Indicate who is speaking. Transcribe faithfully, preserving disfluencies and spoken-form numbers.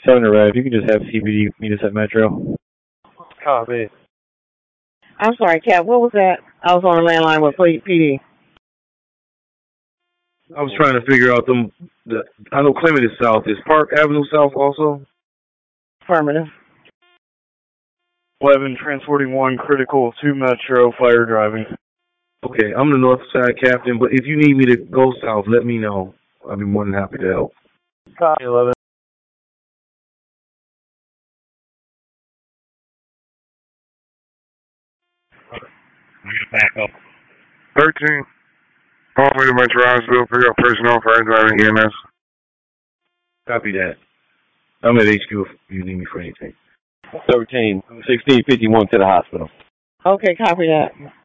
Speaker 1: seven to Red. You can just have C B D meet us at Metro.
Speaker 2: Copy.
Speaker 3: I'm sorry, Cap. What was that? I was on the landline with P D.
Speaker 4: I was trying to figure out them. The I know Clement is south. Is Park Avenue south also?
Speaker 3: Affirmative.
Speaker 2: eleven transporting one critical to Metro fire driving.
Speaker 4: Okay, I'm the north side captain, but if you need me to go south, let me know. I'll be more than happy to help.
Speaker 2: Copy eleven.
Speaker 4: Back up.
Speaker 5: thirteen. Call me to Metro Hospital, pick up personnel for driving E M S.
Speaker 4: Copy that. I'm at H Q if you need me for anything.
Speaker 1: thirteen, sixteen fifty-one to the hospital.
Speaker 3: Okay, copy that.